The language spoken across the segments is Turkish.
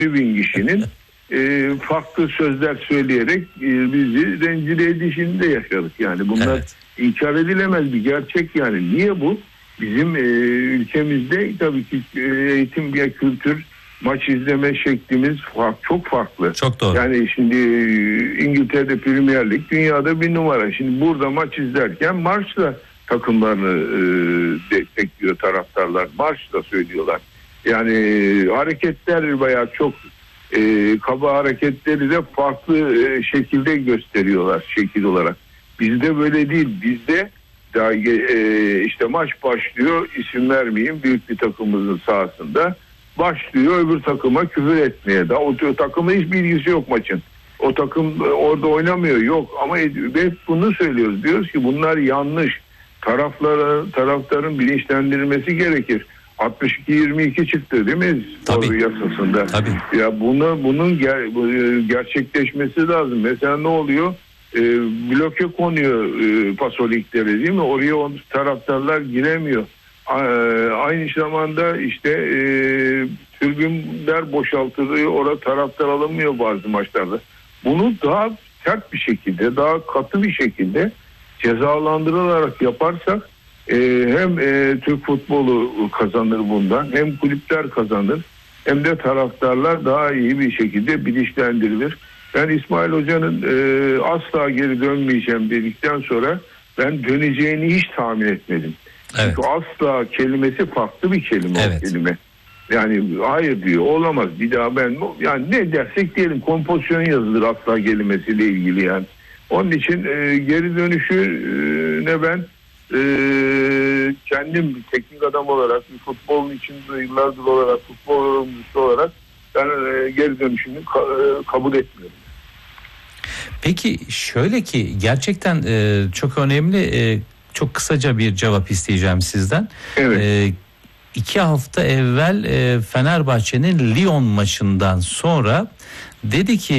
bin kişinin farklı sözler söyleyerek bizi rencide edişini de yaşadık. Yani bunlar inkar edilemez bir gerçek yani. Niye bu? Bizim ülkemizde tabii ki eğitim ve kültür, maç izleme şeklimiz çok farklı. Çok doğru. Yani şimdi İngiltere'de Premier Lig dünyada bir numara. Şimdi burada maç izlerken marşla takımlarını destekliyor taraftarlar. Marşla söylüyorlar. Yani hareketler bayağı çok kaba hareketleri de farklı şekilde gösteriyorlar şekil olarak. Bizde böyle değil. Bizde daha işte maç başlıyor, isim vermeyeyim, büyük bir takımımızın sahasında başlıyor öbür takıma küfür etmeye. Daha o takımın hiç bilgisi yok maçın. O takım orada oynamıyor, yok ama hep bunu söylüyoruz. Diyoruz ki bunlar yanlış. Taraftarın bilinçlendirilmesi gerekir. 62-22 çıktı değil mi? Tabii. Yasasında. Tabii. Ya bunun gerçekleşmesi lazım. Mesela ne oluyor? Bloke konuyor pasolikleri değil mi? Oraya taraftarlar giremiyor. Aynı zamanda işte tribünler boşaltılıyor. Orada taraftar alınmıyor bazı maçlarda. Bunu daha sert bir şekilde, daha katı bir şekilde cezalandırılarak yaparsak hem Türk futbolu kazanır bundan, hem kulüpler kazanır, hem de taraftarlar daha iyi bir şekilde bilinçlendirilir. Ben İsmail Hoca'nın asla geri dönmeyeceğim dedikten sonra ben döneceğini hiç tahmin etmedim. Evet. Çünkü asla kelimesi farklı bir kelime, o kelime. Yani hayır diyor, olamaz bir daha ben, yani ne dersek diyelim kompozisyon yazılır asla kelimesiyle ilgili yani. Onun için geri dönüşüne ben kendim bir teknik adam olarak, bir futbolun içinde yıllardır olarak, futbol yorumcusu olarak ben geri dönüşünü kabul etmiyorum. Peki şöyle ki gerçekten çok önemli, çok kısaca bir cevap isteyeceğim sizden. Evet. 2 hafta evvel Fenerbahçe'nin Lyon maçından sonra dedi ki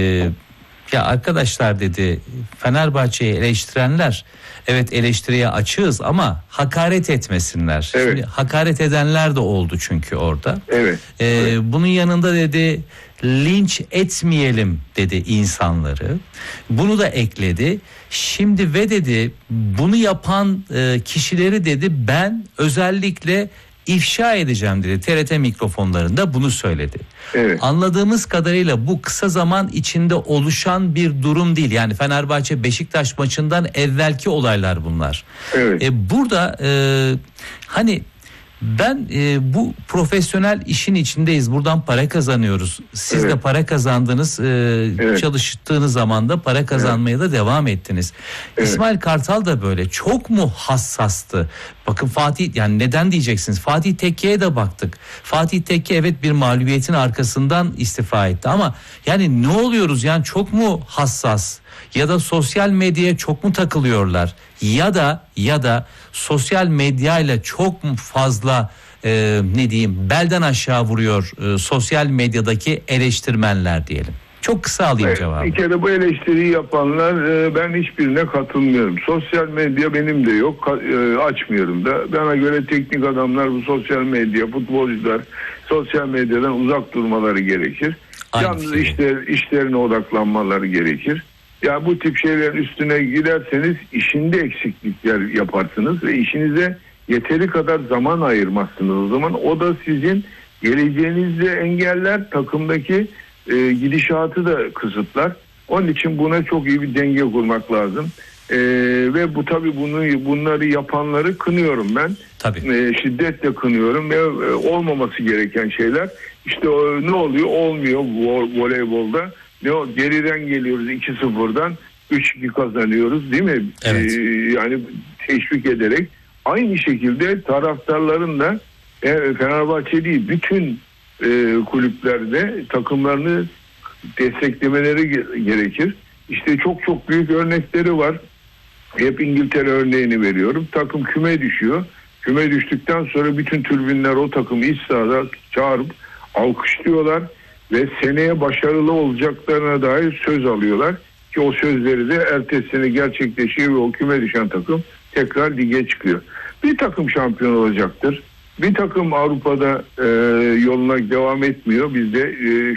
ya arkadaşlar dedi, Fenerbahçe'yi eleştirenler evet eleştiriye açığız ama hakaret etmesinler. Evet. Şimdi hakaret edenler de oldu çünkü orada. Evet. Bunun yanında dedi linç etmeyelim dedi insanları. Bunu da ekledi. Şimdi ve dedi bunu yapan kişileri dedi ben özellikle ifşa edeceğim dedi. TRT mikrofonlarında bunu söyledi. Evet. Anladığımız kadarıyla bu kısa zaman içinde oluşan bir durum değil. Yani Fenerbahçe Beşiktaş maçından evvelki olaylar bunlar. Evet. Burada hani ben bu profesyonel işin içindeyiz. Buradan para kazanıyoruz. Siz de para kazandınız. Çalıştığınız zaman da para kazanmaya da devam ettiniz. Evet. İsmail Kartal da böyle. Çok mu hassastı? Bakın Fatih, yani neden diyeceksiniz? Fatih Tekke'ye de baktık. Fatih Tekke evet bir mağlubiyetin arkasından istifa etti ama yani ne oluyoruz yani, çok mu hassas? Ya da sosyal medyaya çok mu takılıyorlar? Ya da sosyal medyayla çok mu fazla ne diyeyim belden aşağı vuruyor sosyal medyadaki eleştirmenler diyelim. Çok kısa alayım cevabı. Bir kere bu eleştiriyi yapanlar ben hiçbirine katılmıyorum. Sosyal medya benim de yok, açmıyorum da. Bana göre teknik adamlar bu sosyal medya, futbolcular sosyal medyadan uzak durmaları gerekir. Yalnız işlerine odaklanmaları gerekir. Ya bu tip şeylerin üstüne giderseniz işinde eksiklikler yaparsınız ve işinize yeteri kadar zaman ayırmazsınız. O zaman o da sizin geleceğinizde engeller, takımdaki gidişatı da kısıtlar. Onun için buna çok iyi bir denge kurmak lazım. Ve bu tabii bunları yapanları kınıyorum ben. Şiddetle kınıyorum ve olmaması gereken şeyler. İşte ne oluyor? Olmuyor voleybolda. Geriden geliyoruz 2-0'dan 3-2 kazanıyoruz değil mi? Evet. Yani teşvik ederek aynı şekilde taraftarların da Fenerbahçe değil bütün kulüplerde takımlarını desteklemeleri gerekir. İşte çok büyük örnekleri var. Hep İngiltere örneğini veriyorum. Takım küme düşüyor. Küme düştükten sonra bütün tribünler o takımı iç sahada çağırıp alkışlıyorlar ve seneye başarılı olacaklarına dair söz alıyorlar ki o sözleri de ertesi sene gerçekleşiyor ve o küme düşen takım tekrar lige çıkıyor. Bir takım şampiyon olacaktır. Bir takım Avrupa'da yoluna devam etmiyor. Biz de